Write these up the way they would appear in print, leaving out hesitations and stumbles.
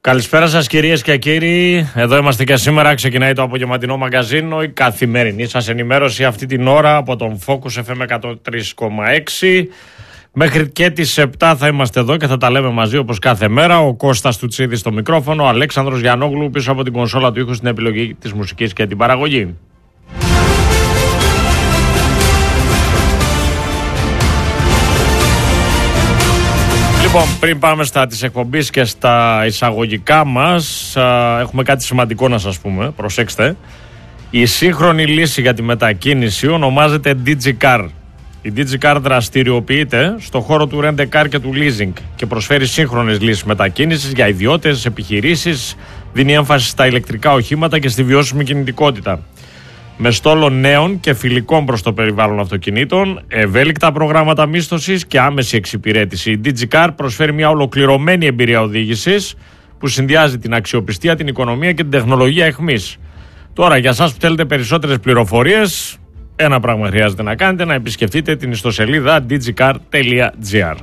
Καλησπέρα σας κυρίες και κύριοι. Εδώ είμαστε και σήμερα. Ξεκινάει το απογευματινό μαγκαζίνο, η καθημερινή σας ενημέρωση αυτή την ώρα από τον Focus FM 103,6. Μέχρι και τις 7 θα είμαστε εδώ και θα τα λέμε μαζί όπως κάθε μέρα. Ο Κώστας Τουτσίδης στο μικρόφωνο, ο Αλέξανδρος Γιαννόγλου πίσω από την κονσόλα του ήχου στην επιλογή της μουσικής και την παραγωγή. Λοιπόν, πριν πάμε στα της εκπομπής και στα εισαγωγικά μας, έχουμε κάτι σημαντικό να σας πούμε, προσέξτε. Η σύγχρονη λύση για τη μετακίνηση ονομάζεται DigiCar. Η DigiCar δραστηριοποιείται στο χώρο του rent-a-car και του leasing και προσφέρει σύγχρονες λύσεις μετακίνησης για ιδιώτες, επιχειρήσεις, δίνει έμφαση στα ηλεκτρικά οχήματα και στη βιώσιμη κινητικότητα. Με στόλο νέων και φιλικών προς το περιβάλλον αυτοκινήτων, ευέλικτα προγράμματα μίσθωσης και άμεση εξυπηρέτηση. Η DigiCar προσφέρει μια ολοκληρωμένη εμπειρία οδήγησης που συνδυάζει την αξιοπιστία, την οικονομία και την τεχνολογία εχμής. Τώρα, για εσάς που θέλετε περισσότερες πληροφορίες, ένα πράγμα χρειάζεται να κάνετε: να επισκεφτείτε την ιστοσελίδα digicar.gr.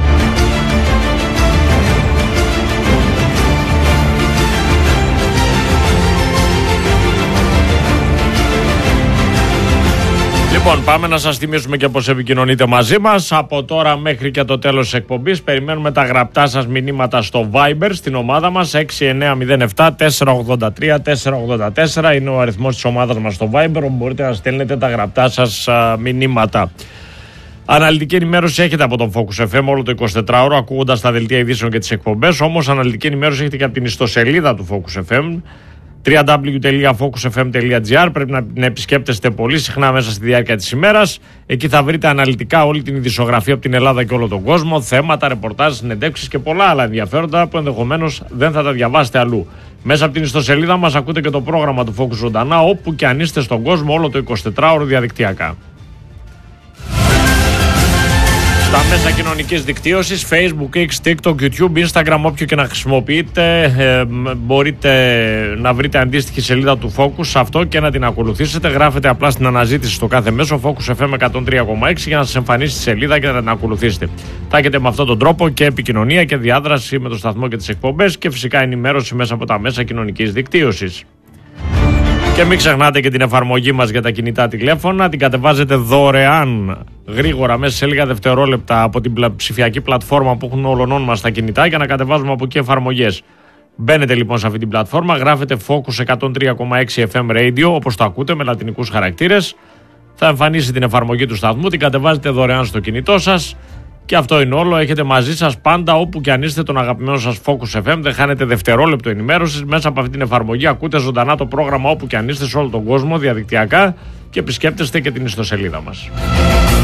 Λοιπόν, πάμε να σας θυμίσουμε και πώς επικοινωνείτε μαζί μας. Από τώρα μέχρι και το τέλος της εκπομπής περιμένουμε τα γραπτά σας μηνύματα στο Viber, στην ομάδα μας 6907 483 484. Είναι ο αριθμός της ομάδας μας στο Viber, όπου μπορείτε να στέλνετε τα γραπτά σας μηνύματα. Αναλυτική ενημέρωση έχετε από τον Focus FM όλο το 24ωρο, ακούγοντας τα δελτία ειδήσεων και τις εκπομπές. Όμως αναλυτική ενημέρωση έχετε και από την ιστοσελίδα του Focus FM, www.focusfm.gr. Πρέπει να την επισκέπτεστε πολύ συχνά μέσα στη διάρκεια της ημέρας. Εκεί θα βρείτε αναλυτικά όλη την ειδησιογραφία από την Ελλάδα και όλο τον κόσμο, θέματα, ρεπορτάζ, συνεντεύξεις και πολλά άλλα ενδιαφέροντα που ενδεχομένως δεν θα τα διαβάσετε αλλού. Μέσα από την ιστοσελίδα μας ακούτε και το πρόγραμμα του Focus ζωντανά, όπου και αν είστε στον κόσμο όλο το 24ωρο διαδικτυακά. Στα μέσα κοινωνικής δικτύωσης, Facebook, X, TikTok, YouTube, Instagram, όποιο και να χρησιμοποιείτε, μπορείτε να βρείτε αντίστοιχη σελίδα του Focus σε αυτό και να την ακολουθήσετε. Γράφετε απλά στην αναζήτηση στο κάθε μέσο Focus FM 103,6 για να σας εμφανίσει τη σελίδα και να την ακολουθήσετε. Θα έχετε με αυτόν τον τρόπο και επικοινωνία και διάδραση με το σταθμό και τις εκπομπές και φυσικά ενημέρωση μέσα από τα μέσα κοινωνικής δικτύωσης. Και μην ξεχνάτε και την εφαρμογή μας για τα κινητά τηλέφωνα. Την κατεβάζετε δωρεάν, γρήγορα, μέσα σε λίγα δευτερόλεπτα από την ψηφιακή πλατφόρμα που έχουν όλων μας τα κινητά, για να κατεβάζουμε από εκεί εφαρμογές. Μπαίνετε λοιπόν σε αυτή την πλατφόρμα, γράφετε Focus 103,6 FM Radio, όπως το ακούτε, με λατινικούς χαρακτήρες. Θα εμφανίσει την εφαρμογή του σταθμού, την κατεβάζετε δωρεάν στο κινητό σας. Και αυτό είναι όλο. Έχετε μαζί σας πάντα, όπου και αν είστε, τον αγαπημένο σας Focus FM. Δεν χάνετε δευτερόλεπτο ενημέρωσης. Μέσα από αυτή την εφαρμογή ακούτε ζωντανά το πρόγραμμα όπου και αν είστε σε όλο τον κόσμο διαδικτυακά και επισκέπτεστε και την ιστοσελίδα μας.